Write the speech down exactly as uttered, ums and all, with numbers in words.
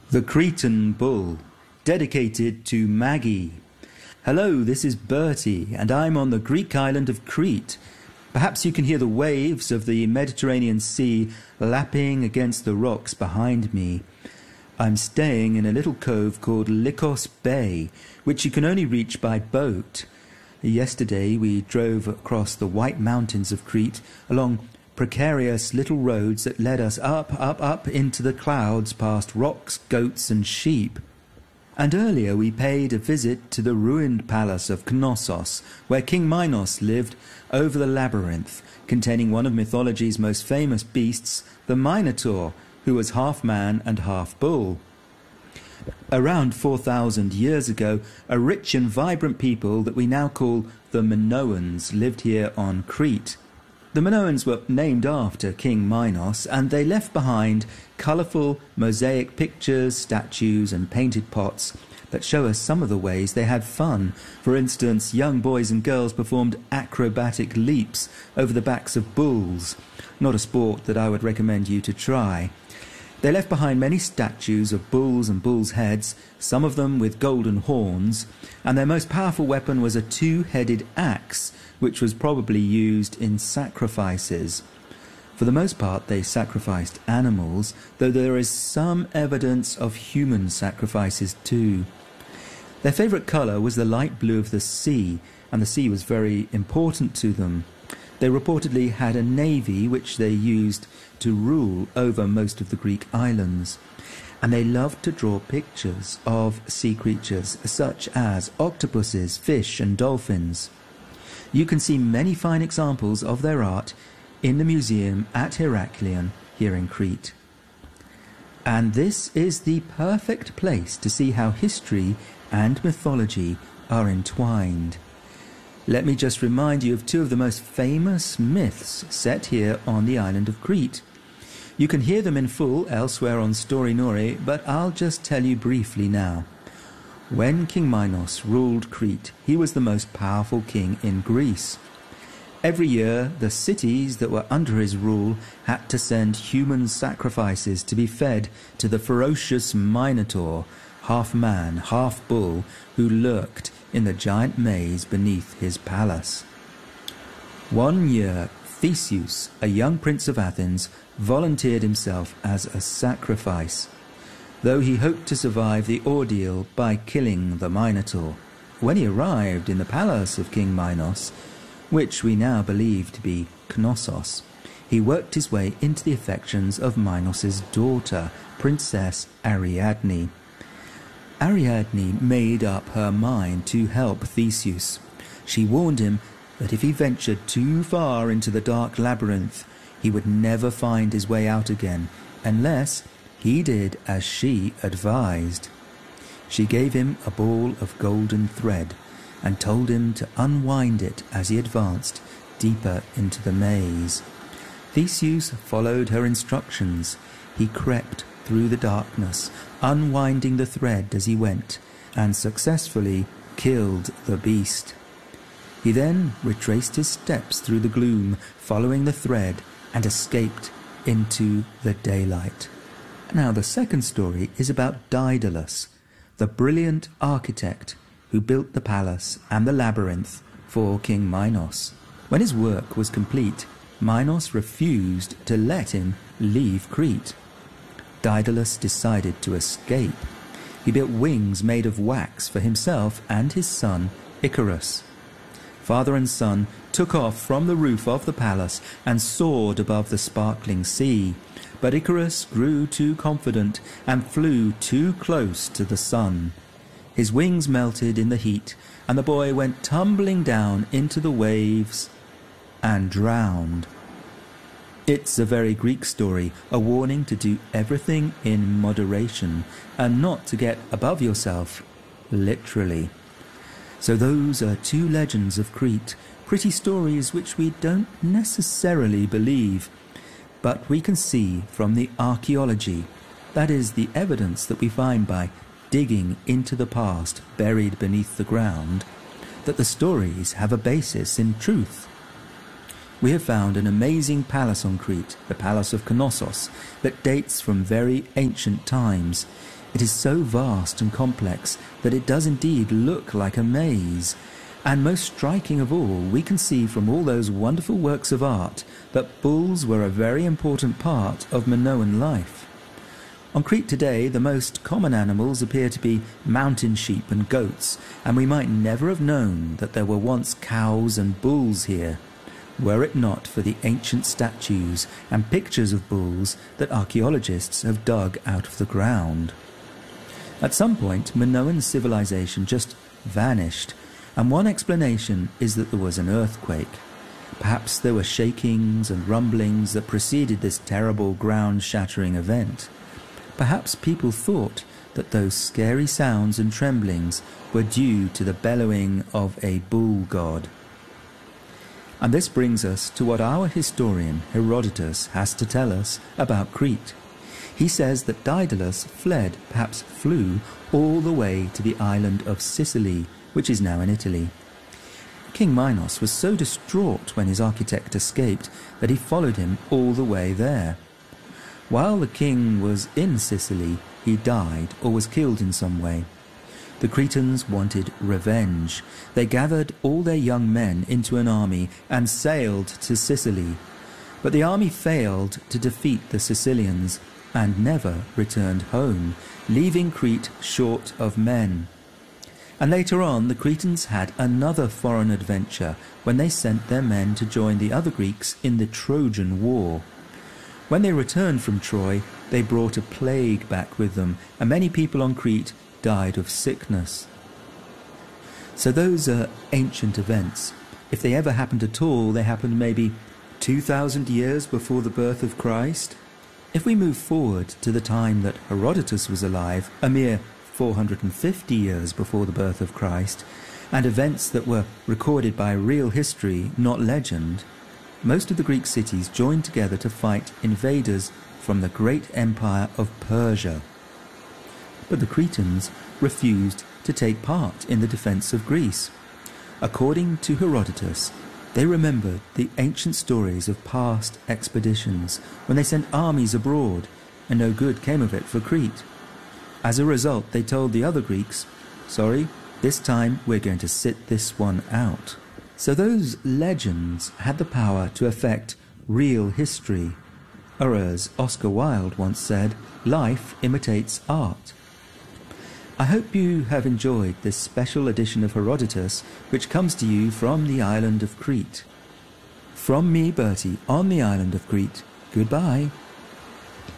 The Cretan Bull, dedicated to Maggie. Hello, this is Bertie, and I'm on the Greek island of Crete. Perhaps you can hear the waves of the Mediterranean Sea lapping against the rocks behind me. I'm staying in a little cove called Lycos Bay, which you can only reach by boat. Yesterday we drove across the white mountains of Crete along precarious little roads that led us up, up, up into the clouds past rocks, goats and sheep. And earlier we paid a visit to the ruined palace of Knossos, where King Minos lived over the labyrinth, containing one of mythology's most famous beasts, the Minotaur, who was half man and half bull. Around four thousand years ago, a rich and vibrant people that we now call the Minoans lived here on Crete. The Minoans were named after King Minos, and they left behind colourful mosaic pictures, statues and painted pots that show us some of the ways they had fun. For instance, young boys and girls performed acrobatic leaps over the backs of bulls, not a sport that I would recommend you to try. They left behind many statues of bulls and bulls' heads, some of them with golden horns, and their most powerful weapon was a two-headed axe, which was probably used in sacrifices. For the most part, they sacrificed animals, though there is some evidence of human sacrifices too. Their favourite colour was the light blue of the sea, and the sea was very important to them. They reportedly had a navy which they used to rule over most of the Greek islands. And they loved to draw pictures of sea creatures such as octopuses, fish and dolphins. You can see many fine examples of their art in the museum at Heraklion here in Crete. And this is the perfect place to see how history and mythology are entwined. Let me just remind you of two of the most famous myths set here on the island of Crete. You can hear them in full elsewhere on Story Nori, but I'll just tell you briefly now. When King Minos ruled Crete, he was the most powerful king in Greece. Every year, the cities that were under his rule had to send human sacrifices to be fed to the ferocious Minotaur, half man, half bull, who lurked in the giant maze beneath his palace. One year, Theseus, a young prince of Athens, volunteered himself as a sacrifice, though he hoped to survive the ordeal by killing the Minotaur. When he arrived in the palace of King Minos, which we now believe to be Knossos, he worked his way into the affections of Minos' daughter, Princess Ariadne. Ariadne made up her mind to help Theseus. She warned him that if he ventured too far into the dark labyrinth, he would never find his way out again, unless he did as she advised. She gave him a ball of golden thread and told him to unwind it as he advanced deeper into the maze. Theseus followed her instructions. He crept through the darkness, unwinding the thread as he went, and successfully killed the beast. He then retraced his steps through the gloom, following the thread, and escaped into the daylight. Now the second story is about Daedalus, the brilliant architect who built the palace and the labyrinth for King Minos. When his work was complete, Minos refused to let him leave Crete. Daedalus decided to escape. He built wings made of wax for himself and his son Icarus. Father and son took off from the roof of the palace and soared above the sparkling sea. But Icarus grew too confident and flew too close to the sun. His wings melted in the heat, and the boy went tumbling down into the waves and drowned. It's a very Greek story, a warning to do everything in moderation and not to get above yourself, literally. So those are two legends of Crete, pretty stories which we don't necessarily believe, but we can see from the archaeology, that is the evidence that we find by digging into the past buried beneath the ground, that the stories have a basis in truth. We have found an amazing palace on Crete, the Palace of Knossos, that dates from very ancient times. It is so vast and complex that it does indeed look like a maze. And most striking of all, we can see from all those wonderful works of art that bulls were a very important part of Minoan life. On Crete today, the most common animals appear to be mountain sheep and goats, and we might never have known that there were once cows and bulls here, were it not for the ancient statues and pictures of bulls that archaeologists have dug out of the ground. At some point, Minoan civilization just vanished, and one explanation is that there was an earthquake. Perhaps there were shakings and rumblings that preceded this terrible ground-shattering event. Perhaps people thought that those scary sounds and tremblings were due to the bellowing of a bull god. And this brings us to what our historian Herodotus has to tell us about Crete. He says that Daedalus fled, perhaps flew, all the way to the island of Sicily, which is now in Italy. King Minos was so distraught when his architect escaped that he followed him all the way there. While the king was in Sicily, he died or was killed in some way. The Cretans wanted revenge. They gathered all their young men into an army and sailed to Sicily. But the army failed to defeat the Sicilians and never returned home, leaving Crete short of men. And later on, the Cretans had another foreign adventure when they sent their men to join the other Greeks in the Trojan War. When they returned from Troy, they brought a plague back with them, and many people on Crete died of sickness. So those are ancient events. If they ever happened at all, they happened maybe two thousand years before the birth of Christ. If we move forward to the time that Herodotus was alive, a mere four hundred fifty years before the birth of Christ, and events that were recorded by real history, not legend, most of the Greek cities joined together to fight invaders from the great empire of Persia. But the Cretans refused to take part in the defense of Greece. According to Herodotus, they remembered the ancient stories of past expeditions when they sent armies abroad, and no good came of it for Crete. As a result, they told the other Greeks, "Sorry, this time we're going to sit this one out." So those legends had the power to affect real history. Or as Oscar Wilde once said, life imitates art. I hope you have enjoyed this special edition of Herodotus, which comes to you from the island of Crete. From me, Bertie, on the island of Crete, goodbye.